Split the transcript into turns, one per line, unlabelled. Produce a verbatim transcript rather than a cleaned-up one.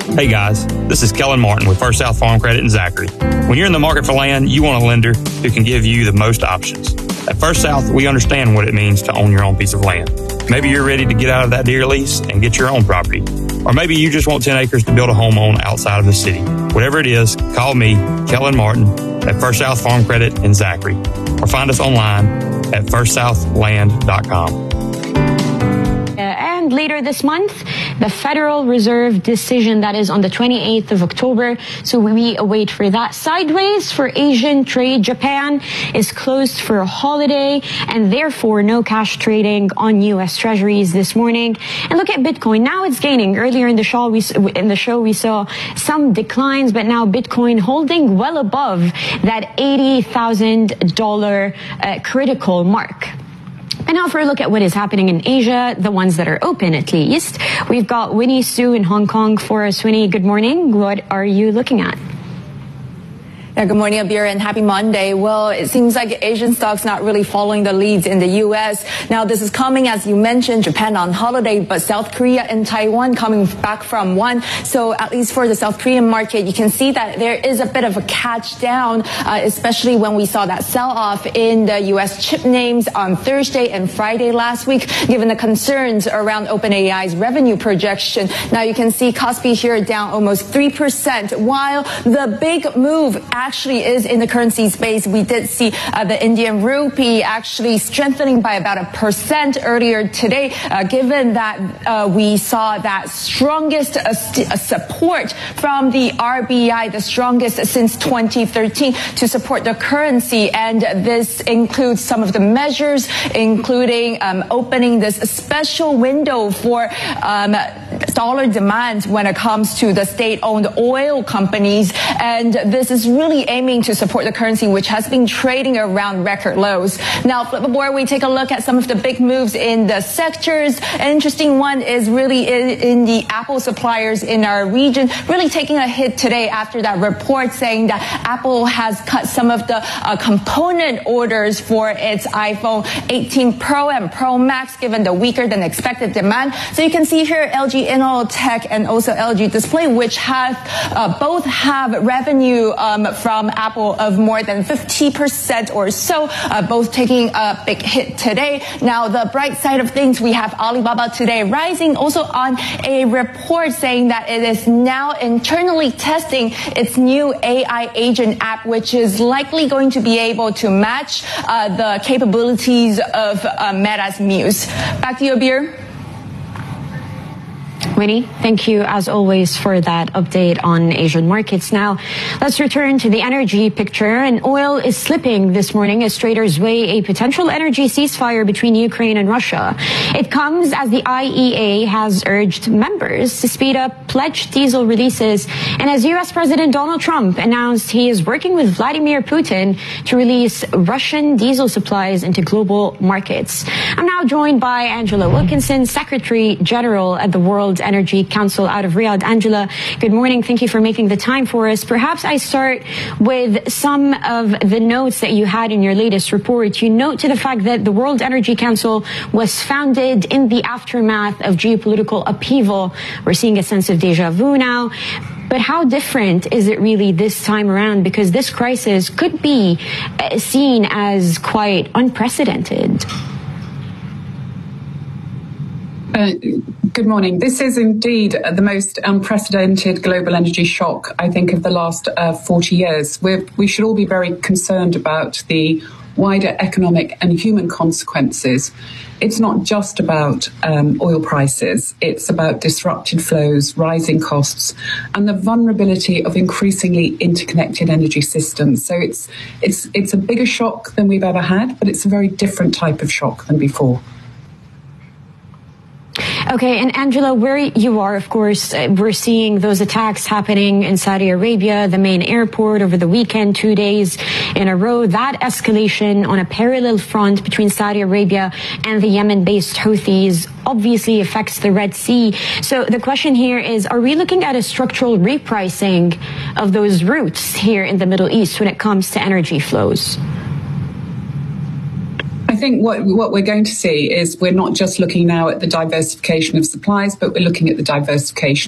Hey guys, this is Kellen Martin with First South Farm Credit in Zachary. When you're in the market for land, you want a lender who can give you the most options. At First South, we understand what it means to own your own piece of land. Maybe you're ready to get out of that deer lease and get your own property. Or maybe you just want ten acres to build a home on outside of the city. Whatever it is, call me, Kellen Martin, at First South Farm Credit in Zachary. Or find us online at first south land dot com.
And later this month, the Federal Reserve decision that is on the twenty-eighth of October. So we await for that. Sideways for Asian trade. Japan is closed for a holiday and therefore no cash trading on U S Treasuries this morning. And look at Bitcoin. Now it's gaining. Earlier in the show, we, in the show, we saw some declines, but now Bitcoin holding well above that eighty thousand dollars uh, critical mark. And now for a look at what is happening in Asia, the ones that are open at least. We've got Winnie Su in Hong Kong for us. Winnie, good morning. What are you looking at?
Yeah, good morning, Abir, and happy Monday. Well, it seems like Asian stocks not really following the leads in the U S. Now, this is coming, as you mentioned, Japan on holiday, but South Korea and Taiwan coming back from one. So at least for the South Korean market, you can see that there is a bit of a catch down, uh, especially when we saw that sell-off in the U S chip names on Thursday and Friday last week, given the concerns around OpenAI's revenue projection. Now, you can see Kospi here down almost three percent, while the big move actually is in the currency space. We did see uh, the Indian rupee actually strengthening by about a percent earlier today, uh, given that uh, we saw that strongest uh, st- uh, support from the R B I, the strongest since twenty thirteen, to support the currency. And this includes some of the measures, including um, opening this special window for um, dollar demand when it comes to the state-owned oil companies. And this is really aiming to support the currency, which has been trading around record lows. Now, before we take a look at some of the big moves in the sectors, an interesting one is really in, in the Apple suppliers in our region, really taking a hit today after that report saying that Apple has cut some of the uh, component orders for its iPhone eighteen Pro and Pro Max, given the weaker than expected demand. So you can see here L G Innotek and also L G Display, which have uh, both have revenue um, from Apple of more than fifty percent or so, uh, both taking a big hit today. Now, the bright side of things, we have Alibaba today rising also on a report saying that it is now internally testing its new A I agent app, which is likely going to be able to match uh, the capabilities of uh, Meta's Muse. Back to you, Abir.
Winnie, thank you as always for that update on Asian markets. Now, let's return to the energy picture. And oil is slipping this morning as traders weigh a potential energy ceasefire between Ukraine and Russia. It comes as the I E A has urged members to speed up pledged diesel releases, and as U S President Donald Trump announced he is working with Vladimir Putin to release Russian diesel supplies into global markets. I'm now joined by Angela Wilkinson, Secretary General at the World Energy Council out of Riyadh. Angela, good morning. Thank you for making the time for us. Perhaps I start with some of the notes that you had in your latest report. You note to the fact that the World Energy Council was founded in the aftermath of geopolitical upheaval. We're seeing a sense of deja vu now. But how different is it really this time around? Because this crisis could be seen as quite unprecedented.
Uh, good morning. This is indeed the most unprecedented global energy shock, I think, of the last uh, forty years. We're, we should all be very concerned about the wider economic and human consequences. It's not just about um, oil prices. It's about disrupted flows, rising costs, and the vulnerability of increasingly interconnected energy systems. So it's it's it's a bigger shock than we've ever had, but it's a very different type of shock than before.
Okay, and Angela, where you are, of course, uh, we're seeing those attacks happening in Saudi Arabia, the main airport over the weekend, two days in a row. That escalation on a parallel front between Saudi Arabia and the Yemen-based Houthis obviously affects the Red Sea. So the question here is, are we looking at a structural repricing of those routes here in the Middle East when it comes to energy flows?
I think what what we're going to see is we're not just looking now at the diversification of supplies, but we're looking at the diversification